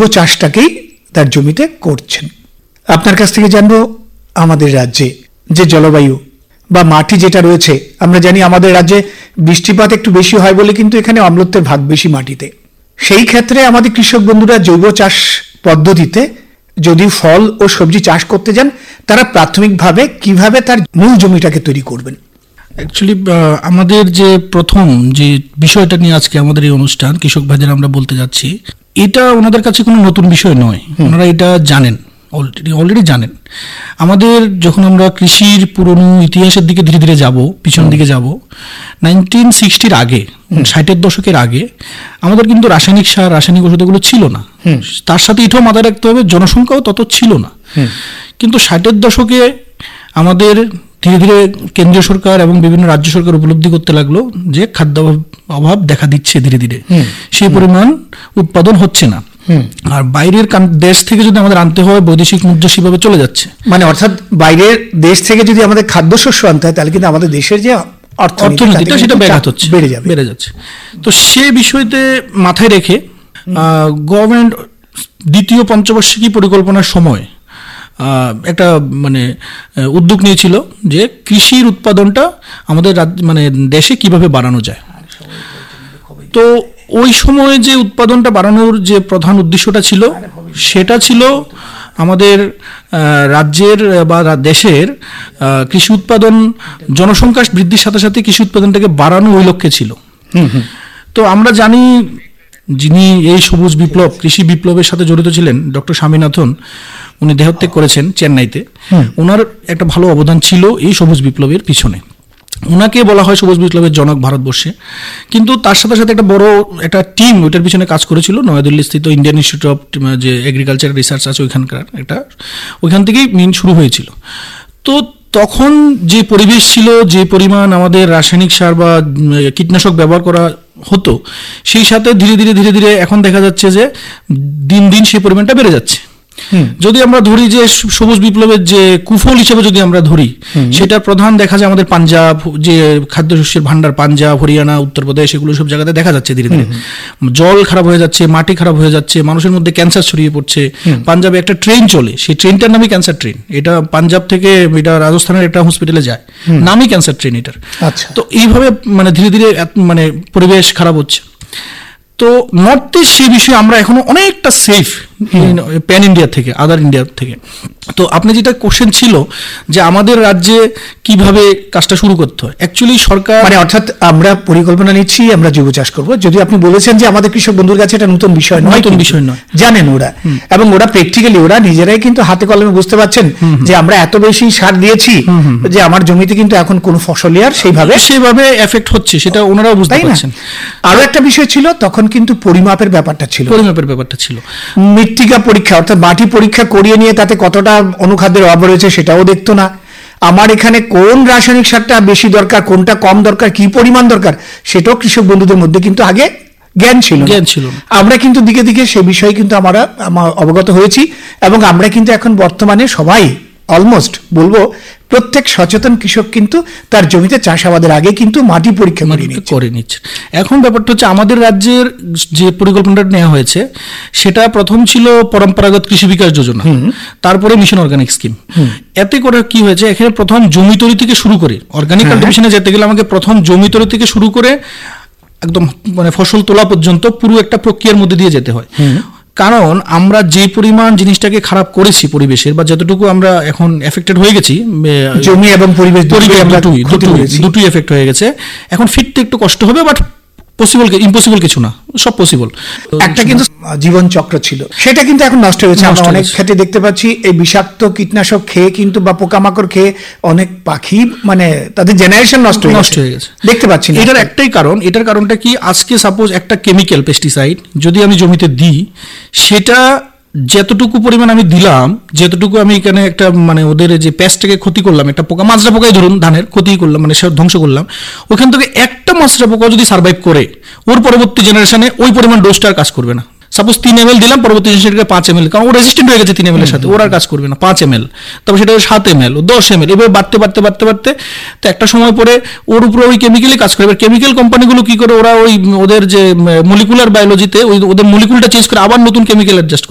চাষটাকেই তার জমিতে করছেন। আপনার কাছ থেকে জানবো, আমাদের রাজ্যে যে জলবায়ু বা মাটি যেটা রয়েছে, আমরা জানি আমাদের রাজ্যে বৃষ্টিপাত একটু বেশি হয় বলে কিন্তু এখানে অম্লত্বের ভাগ বেশি মাটিতে। সেই ক্ষেত্রে আমাদের কৃষক বন্ধুরা জৈব চাষ পদ্ধতিতে যদি ফল ও সবজি চাষ করতে যান, তারা প্রাথমিকভাবে কিভাবে তার মূল জমিটাকে তৈরি করবেন? অ্যাকচুয়ালি আমাদের যে প্রথম যে বিষয়টা নিয়ে আজকে আমাদের এই অনুষ্ঠান, কৃষক ভাইদের আমরা বলতে যাচ্ছি, এটা ওনাদের কাছে কোনো নতুন বিষয় নয়। ওনারা এটা জানেন, অলরেডি জানেন। আমাদের যখন আমরা কৃষির পুরনো ইতিহাসের দিকে ধীরে ধীরে যাব, পিছন দিকে যাব, 1960-র আগে, 60-এর দশকের আগে আমাদের কিন্তু রাসায়নিক সার, রাসায়নিক ওষুধগুলো ছিল না। তার সাথে এটাও মাথায় রাখতে হবে, জনসংখ্যাও তত ছিল না। কিন্তু 60-এর দশকে আমাদের ধীরে ধীরে কেন্দ্রীয় সরকার এবং বিভিন্ন রাজ্য সরকার উপলব্ধি করতে লাগলো যে খাদ্য অভাব দেখা দিচ্ছে ধীরে ধীরে, সেই পরিমাণ উৎপাদন হচ্ছে না। আর বাইরের দেশ থেকে যদি আমাদের আনতে হয়, বৈদেশিক মুদ্রা সেভাবে চলে যাচ্ছে। মানে অর্থাৎ বাইরের দেশ থেকে যদি আমাদের খাদ্যশস্য আনতে হয়, তাহলে কিন্তু আমাদের দেশের যে অর্থনীতিটা সেটা ব্যাঘাত হচ্ছে, বেড়ে যাচ্ছে। তো সে বিষয়তে মাথায় রেখে গভর্নমেন্ট দ্বিতীয় পঞ্চবার্ষিকী পরিকল্পনার সময় একটা মানে উদ্যোগ নিয়েছিল যে কৃষির উৎপাদনটা আমাদের মানে দেশে কিভাবে বাড়ানো যায়। তো ওই সময় যে উৎপাদনটা বাড়ানোর যে প্রধান উদ্দেশ্যটা ছিল, সেটা ছিল আমাদের রাজ্যের বা দেশের কৃষি উৎপাদন, জনসংখ্যা বৃদ্ধির সাথে সাথে কৃষি উৎপাদনটাকে বাড়ানো ওই লক্ষ্যে ছিল। তো আমরা জানি, যিনি এই সবুজ বিপ্লব, কৃষি বিপ্লবের সাথে জড়িত ছিলেন, ডক্টর স্বামীনাথন, উনি দেহত্যাগ করেছেন চেন্নাইতে। ওনার একটা ভালো অবদান ছিল এই সবুজ বিপ্লবের পিছনে। ওনাকে বলা হয় সবুজ বিপ্লবের জনক ভারতবর্ষে। কিন্তু তার সাথে সাথে একটা বড় একটা টিম ওইটার পিছনে কাজ করেছিল, নয়াদিল্লি স্থিত ইন্ডিয়ান ইনস্টিটিউট অফ যে এগ্রিকালচার রিসার্চ আছে ওইখানকার ওইখান থেকেই মেইন শুরু হয়েছিল। তো তখন যে পরিবেশ ছিল, যে পরিমাণ আমাদের রাসায়নিক সার বা কীটনাশক ব্যবহার করা হতো, সেই সাথে ধীরে ধীরে ধীরে ধীরে এখন দেখা যাচ্ছে যে দিন দিন সেই পরিমাণটা বেড়ে যাচ্ছে। যদি আমরা ধরি যে সবুজ বিপ্লবের যে কুফল হিসেবে যদি আমরা ধরি, সেটা প্রধান দেখা যায় আমাদের পাঞ্জাব, যে খাদ্যশস্যের ভান্ডার, পাঞ্জাব, হরিয়ানা, উত্তরপ্রদেশ, এগুলো সব জায়গাতে দেখা যাচ্ছে ধীরে ধীরে জল খারাপ হয়ে যাচ্ছে, মাটি খারাপ হয়ে যাচ্ছে, মানুষের মধ্যে ক্যান্সার ছড়িয়ে পড়ছে। পাঞ্জাবে একটা ট্রেন চলে, সেই ট্রেনটার নামই ক্যান্সার ট্রেন। এটা পাঞ্জাব থেকে এটা রাজস্থানের একটা হসপিটালে যায়, নামই ক্যান্সার ট্রেন এটার। তো এইভাবে মানে ধীরে ধীরে মানে পরিবেশ খারাপ হচ্ছে। তো নর্থ ইস্ট সেই বিষয়ে আমরা এখনো অনেকটা সেফ প্যান ইন্ডিয়া থেকে, আদার ইন্ডিয়া থেকে। তো আপনি যেটা কোশ্চেন ছিল যে আমাদের রাজ্যে কিভাবে কাজটা শুরু করতে হয়, অ্যাকচুয়ালি সরকার মানে অর্থাৎ আমরা পরিকল্পনা নিচ্ছি, আমরা জৈব চাষ করবো। যদি আপনি বলেছেন যে আমাদের কৃষক বন্ধুর কাছে এটা নতুন বিষয় নয়, নতুন বিষয় নয়, জানেন ওরা, এবং ওরা প্র্যাকটিক্যালি ওরা নিজেরাই কিন্তু হাতে কলমে বুঝতে পারছেন যে আমরা এত বেশি সার দিয়েছি যে আমার জমিতে কিন্তু এখন কোন ফসলই আর সেইভাবে এফেক্ট হচ্ছে, সেটা ওনারাও বুঝতে পারছেন। আরো একটা বিষয় ছিল, তখন কিন্তু পরিমাপের ব্যাপারটা ছিল, মৃত্তিকা পরীক্ষা অর্থাৎ মাটি পরীক্ষা করিয়ে নিয়ে তাতে কতটা অনুখাদ্যের অভাব রয়েছে সেটাও দেখতো না। আমার এখানে কোন রাসায়নিক সারটা বেশি দরকার, কোনটা কম দরকার, কি পরিমাণ দরকার, সেটাও কৃষক বন্ধুদের মধ্যে কিন্তু আগে জ্ঞান ছিল। আমরা কিন্তু দিকে দিকে সে বিষয়ে কিন্তু আমরা অবগত হয়েছি, এবং আমরা কিন্তু এখন বর্তমানে সবাই অলমোস্ট বলবো প্রত্যেক সচেতন কৃষক কিন্তু তার জমিতে চাষাবাদের আগে কিন্তু মাটি পরীক্ষা করে নিচ্ছে। এখন ব্যাপারটা হচ্ছে আমাদের রাজ্যের যে পরিকল্পনাটা নেওয়া হয়েছে, সেটা প্রথম ছিল পরম্পরাগত কৃষি বিকাশ যোজনা, তারপরে মিশন অর্গানিক স্কিম। এতে করে কি হয়েছে, এখানে প্রথম জমি তৈরি থেকে শুরু করে, অর্গানিক কাল্টিভেশনে যেতে গেলে আমাকে প্রথম জমি তৈরি থেকে শুরু করে একদম মানে ফসল তোলা পর্যন্ত পুরো একটা প্রক্রিয়ার মধ্যে দিয়ে যেতে হয়। কারণ আমরা যে পরিমাণ জিনিসটাকে খারাপ করেছি পরিবেশের, বা যতটুকু আমরা এখন এফেক্টেড হয়ে গেছি, জমি এবং পরিবেশ দুটোই এফেক্ট হয়ে গেছে। এখন ফিরতে একটু কষ্ট হবে, বাট ইম্পসিবল কিছু না, সব পসিবল। একটা কিন্তু জীবন চক্র ছিল, সেটা কিন্তু এখন নষ্ট হয়েছে। আমরা অনেক ক্ষেত্রে দেখতে পাচ্ছি এই বিষাক্ত কীটনাশক খেয়ে কিন্তু বা পোকামাকড় খেয়ে অনেক পাখি মানে তাদের জেনারেশন নষ্ট হয়ে গেছে, দেখতে পাচ্ছি। এটার কারণটা কি, আজকে সাপোজ একটা কেমিক্যাল পেস্টিসাইড যদি আমি জমিতে দিই, সেটা যতটুকু পরিমাণ আমি দিলাম, যতটুকু আমি এখানে একটা মানে ওদের যে পেস্টটাকে ক্ষতি করলাম, একটা পোকা, মাজরা পোকাই ধরুন ধানের ক্ষতি করলাম, মানে সে ধ্বংস করলাম, ওখান থেকে একটা মাজরা পোকা যদি সার্ভাইভ করে, ওর পরবর্তী জেনারেশনে ওই পরিমাণ ডোজটার কাজ করবে না। সাপোজ 3 ml দিলাম, পরবর্তী জেনারেশনকে 5 ml, কারণ ও রেজিস্ট্যান্ট হয়ে গেছে 3 ml এর সাথে, ওর আর কাজ করবে না। 5 ml, তারপর সেটা 7 ml, 10 ml, এভাবে বাড়তে তো একটা সময় পরে ওর উপরে ওই কেমিক্যালই কাজ করে। এবার কেমিক্যাল কোম্পানিগুলো কি করে, ওরা ওই ওদের যে মলিকুলার বায়োলজিতে ওদের মলিকুলটা চেঞ্জ করে আবার নতুন কেমিক্যাল অ্যাডজাস্ট